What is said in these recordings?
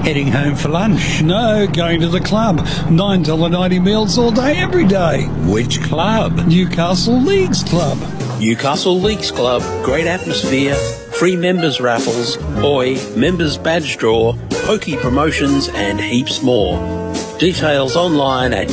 Heading home for lunch? No, going to the club. $9.90 meals all day, every day. Which club? Newcastle Leagues Club. Newcastle Leagues Club. Great atmosphere, free members raffles, members badge draw, pokey promotions and heaps more. Details online at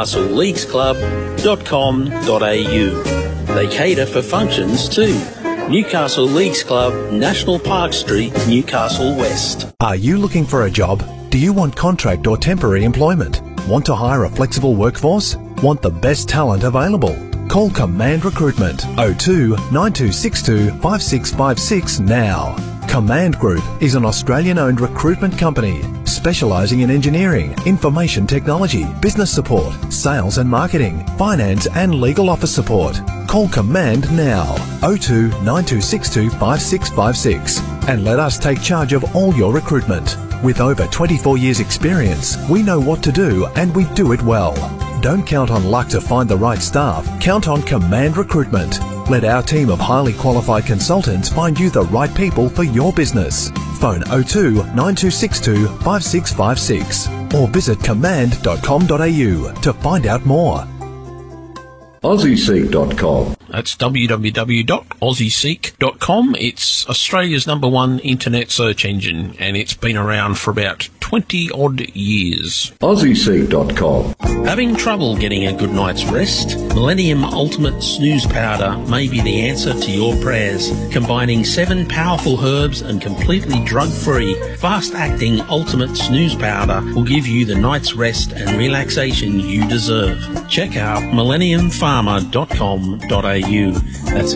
newcastleleaguesclub.com.au. They cater for functions too. Newcastle Leagues Club, National Park Street, Newcastle West. Are you looking for a job? Do you want contract or temporary employment? Want to hire a flexible workforce? Want the best talent available? Call Command Recruitment 02 9262 5656 now. Command Group is an Australian-owned recruitment company specialising in engineering, information technology, business support, sales and marketing, finance and legal office support. Call Command now 02 9262 5656 and let us take charge of all your recruitment. With over 24 years experience, we know what to do and we do it well. Don't count on luck to find the right staff. Count on Command Recruitment. Let our team of highly qualified consultants find you the right people for your business. Phone 02 9262 5656 or visit command.com.au to find out more. AussieSeek.com. That's www.aussieseek.com. It's Australia's #1 internet search engine, and it's been around for about 20-odd years. AussieSeek.com. Having trouble getting a good night's rest? Millennium Ultimate Snooze Powder may be the answer to your prayers. Combining 7 powerful herbs and completely drug-free, fast-acting Ultimate Snooze Powder will give you the night's rest and relaxation you deserve. Check out millenniumpharma.com.au. That's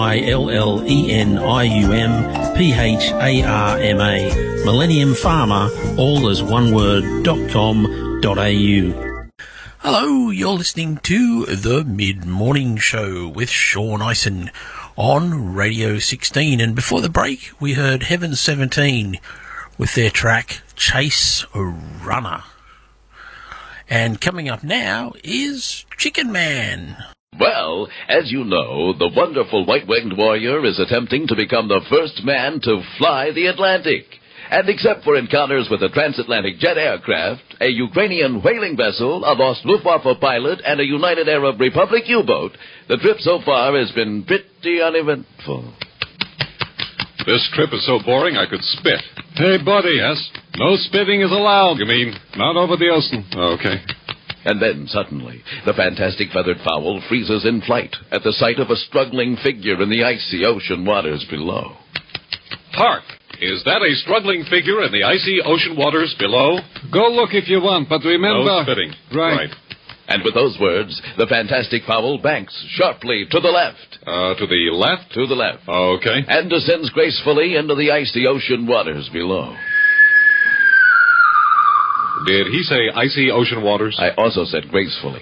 MILLENIUMPHARMA. Millennium Pharma, all as one word, .com.au. Hello, you're listening to The Mid-Morning Show with Sean Ison on Radio 16. And before the break, we heard Heaven 17 with their track Chase a Runner. And coming up now is Chicken Man. Well, as you know, the wonderful white-winged warrior is attempting to become the first man to fly the Atlantic. And except for encounters with a transatlantic jet aircraft, a Ukrainian whaling vessel, a lost Luftwaffe pilot, and a United Arab Republic U-boat, the trip so far has been pretty uneventful. This trip is so boring I could spit. Hey, buddy, yes? No spitting is allowed. You mean, not over the ocean? Okay. And then, suddenly, the fantastic feathered fowl freezes in flight at the sight of a struggling figure in the icy ocean waters below. Hark! Is that a struggling figure in the icy ocean waters below? Go look if you want, but remember... No spitting. Right. And with those words, the fantastic fowl banks sharply to the left. To the left? To the left. Okay. And descends gracefully into the icy ocean waters below. Did he say icy ocean waters? I also said gracefully.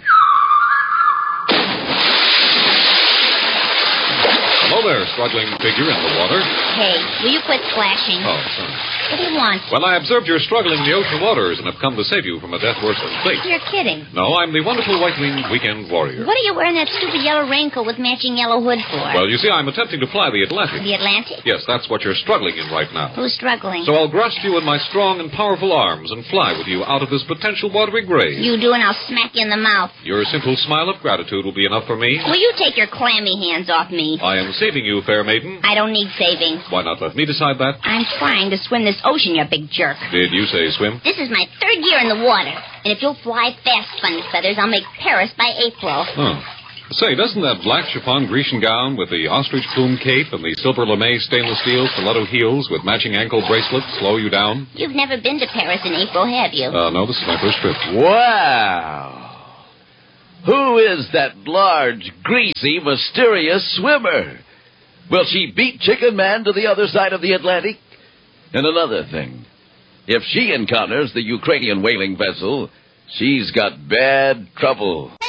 Hello there, struggling figure in the water. Hey, will you quit splashing? Oh, sorry. What do you want? Well, I observed you're struggling in the ocean waters and have come to save you from a death worse than fate. You're kidding. No, I'm the wonderful white-winged weekend warrior. What are you wearing that stupid yellow raincoat with matching yellow hood for? Well, you see, I'm attempting to fly the Atlantic. The Atlantic? Yes, that's what you're struggling in right now. Who's struggling? So I'll grasp you in my strong and powerful arms and fly with you out of this potential watery grave. You do, and I'll smack you in the mouth. Your simple smile of gratitude will be enough for me. Will you take your clammy hands off me? I am saving you, fair maiden. I don't need saving. Why not let me decide that? I'm trying to swim this ocean, you big jerk. Did you say swim? This is my 3rd year in the water. And if you'll fly fast, Funny Feathers, I'll make Paris by April. Oh. Say, doesn't that black chiffon Grecian gown with the ostrich plume cape and the silver lame stainless steel stiletto heels with matching ankle bracelets slow you down? You've never been to Paris in April, have you? No, this is my first trip. Wow! Who is that large, greasy, mysterious swimmer? Will she beat Chicken Man to the other side of the Atlantic? And another thing, if she encounters the Ukrainian whaling vessel, she's got bad trouble.